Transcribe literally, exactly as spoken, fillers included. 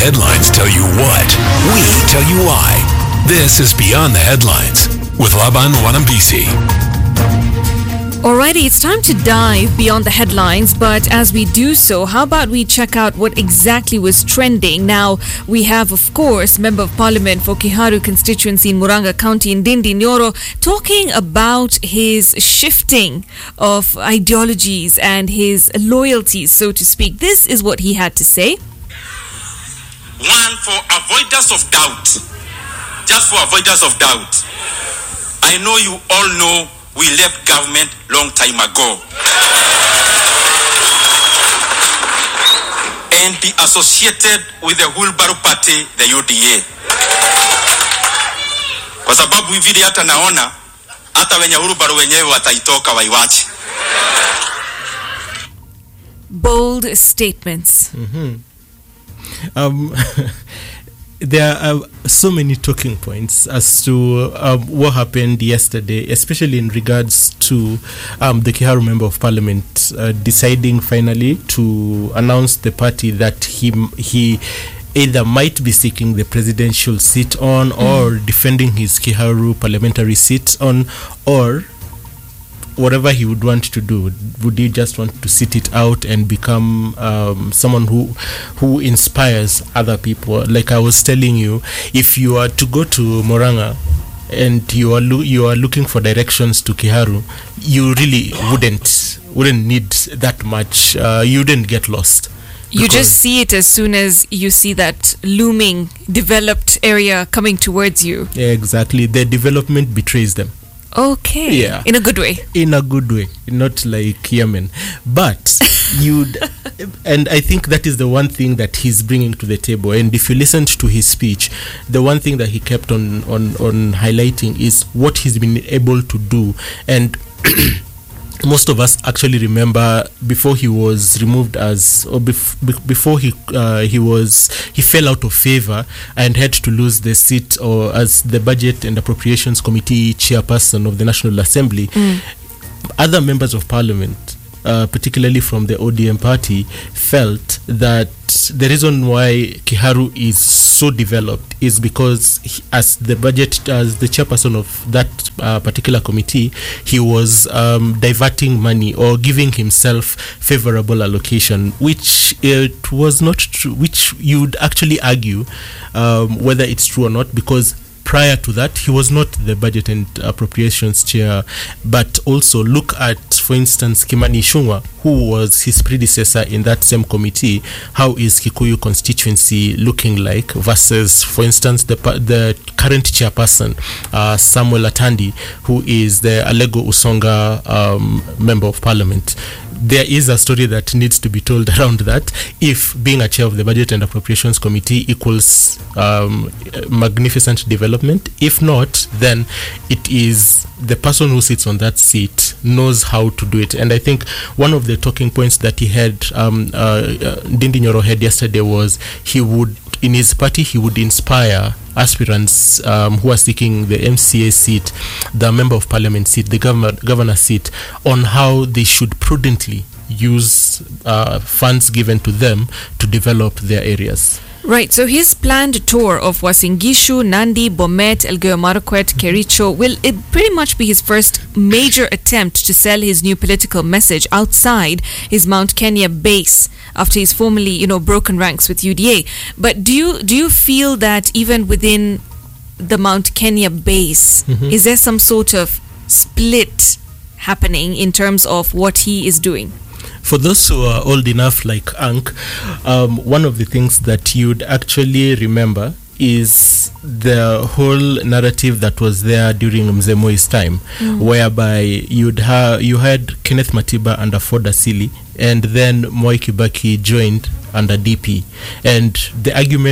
headlines tell you what. We tell you why. This is Beyond the Headlines with Laban Wanambisi. Alrighty, it's time to dive beyond the headlines, but as we do so, how about we check out what exactly was trending? Now, we have, of course, Member of Parliament for Kiharu constituency in Muranga County, Ndindi Nyoro, talking about his shifting of ideologies and his loyalties, so to speak. This is what he had to say. One, for avoidance of doubt, just for avoidance of doubt, I know you all know we left government long time ago and be associated with the Wheelbarrow Party, the U D A. Kwa sababu hivi hata naona hata wenye Wheelbarrow wenyewe wataitoka waiwache. Bold statements. Mm-hmm. Um, there are so many talking points as to um, what happened yesterday, especially in regards to um, the Kiharu Member of Parliament uh, deciding finally to announce the party that he he either might be seeking the presidential seat on mm. or defending his Kiharu parliamentary seat on, or whatever he would want to do. Would he just want to sit it out and become um, someone who who inspires other people? Like I was telling you, if you are to go to Muranga and you are lo- you are looking for directions to Kiharu, you really wouldn't wouldn't need that much. Uh, you wouldn't get lost. You just see it as soon as you see that looming developed area coming towards you. Yeah, exactly. The development betrays them. Okay. Yeah. In a good way. In a good way. Not like Yemen. But you'd... and I think that is the one thing that he's bringing to the table. And if you listened to his speech, the one thing that he kept on, on, on highlighting is what he's been able to do. And... most of us actually remember before he was removed as, or bef- before he uh, he was he fell out of favor and had to lose the seat or as the Budget and Appropriations Committee chairperson of the National Assembly. Mm. Other members of Parliament, uh, particularly from the O D M party, felt that the reason why Kiharu is so developed is because he, as the budget, as the chairperson of that uh, particular committee, he was um, diverting money or giving himself favorable allocation, which it was not true, which you'd actually argue um, whether it's true or not, because prior to that, he was not the Budget and Appropriations Chair. But also look at, for instance, Kimani Ichung'wah, who was his predecessor in that same committee. How is Kikuyu constituency looking like versus, for instance, the the current chairperson, uh, Samuel Atandi, who is the Alego Usonga um, Member of Parliament. There is a story that needs to be told around that. If being a chair of the Budget and Appropriations Committee equals um, magnificent development, if not, then it is the person who sits on that seat knows how to do it. And I think one of the talking points that he had, um, uh, Ndindi Nyoro had yesterday was he would, in his party, he would inspire aspirants um, who are seeking the M C A seat, the Member of Parliament seat, the governor, governor seat, on how they should prudently use uh, funds given to them to develop their areas. Right, so his planned tour of Uasin Gishu, Nandi, Bomet, Elgeyo Marakwet, Kericho, will it pretty much be his first major attempt to sell his new political message outside his Mount Kenya base after he's formally, you know, broken ranks with U D A. But do you do you feel that even within the Mount Kenya base, mm-hmm. is there some sort of split happening in terms of what he is doing? For those who are old enough like Ankh, um, one of the things that you'd actually remember is the whole narrative that was there during Mzee Moi's time, mm. whereby you'd ha- you had Kenneth Matiba under Ford Asili, and then Mwai Kibaki joined under D P. And the argument